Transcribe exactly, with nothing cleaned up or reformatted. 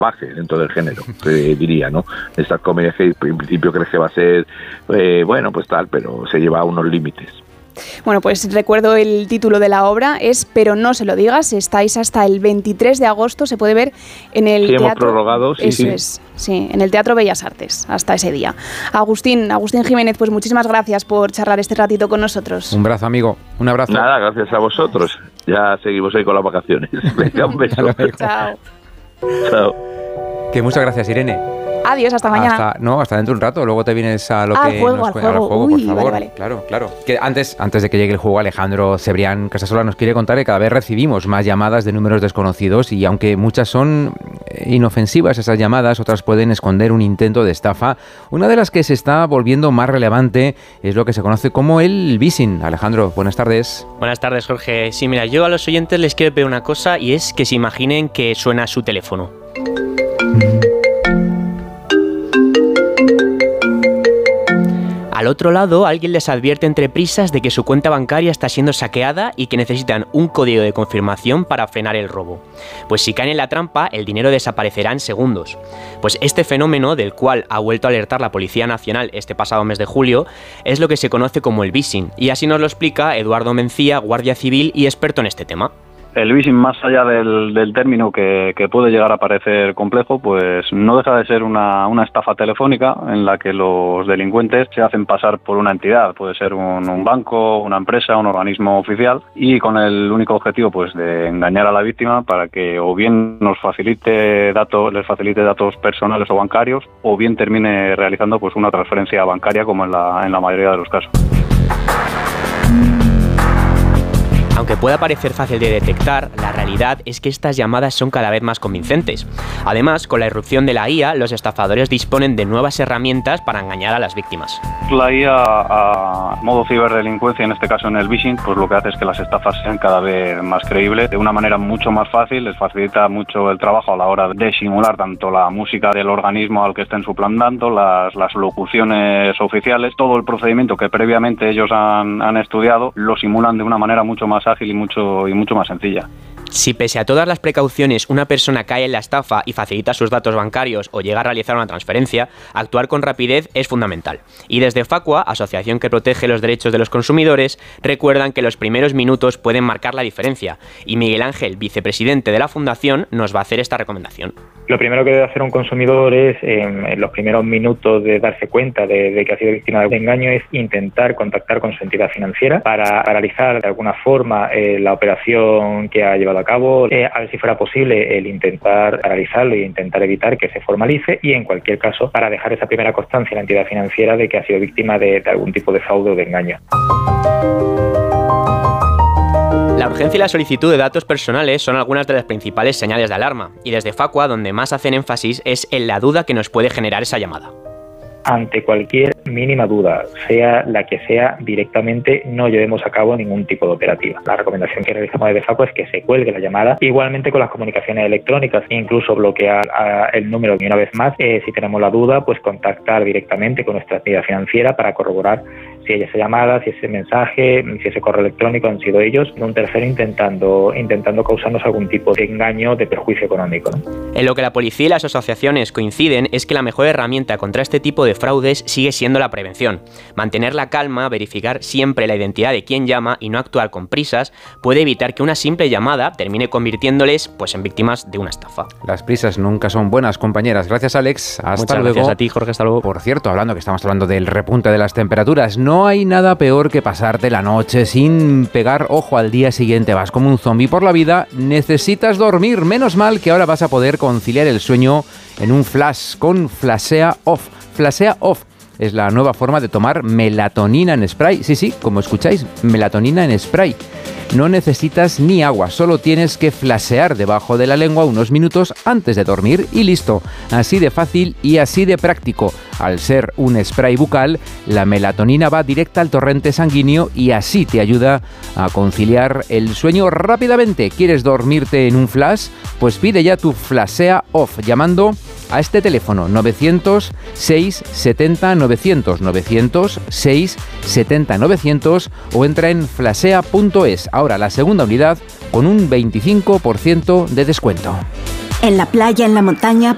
salvaje dentro del género, eh, diría, ¿no? Estas comedias que en principio crees que va a ser, eh, bueno, pues tal, pero se lleva a unos límites. Bueno, pues recuerdo el título de la obra, es Pero no se lo digas, estáis hasta el veintitrés de agosto, se puede ver en el sí, teatro. Hemos prorrogado, sí, Eso sí. es, sí, en el Teatro Bellas Artes, hasta ese día. Agustín, Agustín Jiménez, pues muchísimas gracias por charlar este ratito con nosotros. Un abrazo, amigo, un abrazo. Nada, gracias a vosotros. Ya seguimos ahí con las vacaciones. Venga, un beso. Chao. Chao. Que muchas gracias, Irene. Adiós, hasta mañana. Hasta, no, hasta dentro de un rato, luego te vienes a lo ah, que al juego, nos al cuenta, juego, al juego, Uy, por favor. Vale, vale. Claro, claro. Que antes, antes de que llegue el juego, Alejandro Cebrián Casasola nos quiere contar que cada vez recibimos más llamadas de números desconocidos y aunque muchas son inofensivas esas llamadas, otras pueden esconder un intento de estafa. Una de las que se está volviendo más relevante es lo que se conoce como el phishing. Alejandro, buenas tardes. Buenas tardes, Jorge. Sí, mira, yo a los oyentes les quiero pedir una cosa y es que se imaginen que suena su teléfono. Al otro lado, alguien les advierte entre prisas de que su cuenta bancaria está siendo saqueada y que necesitan un código de confirmación para frenar el robo. Pues si caen en la trampa, el dinero desaparecerá en segundos. Pues este fenómeno, del cual ha vuelto a alertar la Policía Nacional este pasado mes de julio, es lo que se conoce como el phishing, y así nos lo explica Eduardo Mencía, guardia civil y experto en este tema. El phishing, más allá del, del término que, que puede llegar a parecer complejo, pues no deja de ser una, una estafa telefónica en la que los delincuentes se hacen pasar por una entidad, puede ser un, un banco, una empresa, un organismo oficial, y con el único objetivo pues de engañar a la víctima para que o bien nos facilite datos, les facilite datos personales o bancarios, o bien termine realizando pues una transferencia bancaria, como en la, en la mayoría de los casos. Aunque pueda parecer fácil de detectar, la realidad es que estas llamadas son cada vez más convincentes. Además, con la irrupción de la I A, los estafadores disponen de nuevas herramientas para engañar a las víctimas. La I A, a modo ciberdelincuencia, en este caso en el phishing, pues lo que hace es que las estafas sean cada vez más creíbles, de una manera mucho más fácil, les facilita mucho el trabajo a la hora de simular tanto la música del organismo al que estén suplantando, las, las locuciones oficiales, todo el procedimiento que previamente ellos han, han estudiado, lo simulan de una manera mucho más ágil y mucho, y mucho más sencilla. Si pese a todas las precauciones una persona cae en la estafa y facilita sus datos bancarios o llega a realizar una transferencia, actuar con rapidez es fundamental. Y desde Facua, asociación que protege los derechos de los consumidores, recuerdan que los primeros minutos pueden marcar la diferencia. Y Miguel Ángel, vicepresidente de la Fundación, nos va a hacer esta recomendación. Lo primero que debe hacer un consumidor es, en, en los primeros minutos de darse cuenta de, de que ha sido víctima de engaño, es intentar contactar con su entidad financiera para paralizar de alguna forma eh, la operación que ha llevado a cabo, eh, a ver si fuera posible el intentar paralizarlo e intentar evitar que se formalice, y en cualquier caso para dejar esa primera constancia en la entidad financiera de que ha sido víctima de, de algún tipo de fraude o de engaño. La urgencia y la solicitud de datos personales son algunas de las principales señales de alarma, y desde Facua donde más hacen énfasis es en la duda que nos puede generar esa llamada. Ante cualquier mínima duda, sea la que sea, directamente no llevemos a cabo ningún tipo de operativa. La recomendación que realizamos desde Facua es que se cuelgue la llamada, igualmente con las comunicaciones electrónicas, incluso bloquear a, el número, y una vez más, eh, si tenemos la duda, pues contactar directamente con nuestra entidad financiera para corroborar si esa llamada, si ese mensaje, si ese correo electrónico han sido ellos, no un tercero intentando, intentando causarnos algún tipo de engaño, de perjuicio económico, ¿no? En lo que la policía y las asociaciones coinciden es que la mejor herramienta contra este tipo de fraudes sigue siendo la prevención. Mantener la calma, verificar siempre la identidad de quien llama y no actuar con prisas puede evitar que una simple llamada termine convirtiéndoles pues en víctimas de una estafa. Las prisas nunca son buenas, compañeras. Gracias, Alex. Hasta Muchas luego. Gracias a ti, Jorge. Hasta luego. Por cierto, hablando que estamos hablando del repunte de las temperaturas, no hay nada peor que pasarte la noche sin pegar ojo al día siguiente. Vas como un zombi por la vida, necesitas dormir. Menos mal que ahora vas a poder conciliar el sueño en un flash con Flashea Off. Flashea Off es la nueva forma de tomar melatonina en spray. Sí, sí, como escucháis, melatonina en spray. No necesitas ni agua, solo tienes que flashear debajo de la lengua unos minutos antes de dormir y listo. Así de fácil y así de práctico. Al ser un spray bucal, la melatonina va directa al torrente sanguíneo y así te ayuda a conciliar el sueño rápidamente. ¿Quieres dormirte en un flash? Pues pide ya tu Flashea Off llamando a este teléfono novecientos seis setenta novecientos, novecientos seis setenta novecientos o entra en flashea punto es. Ahora la segunda unidad con un veinticinco por ciento de descuento. En la playa, en la montaña,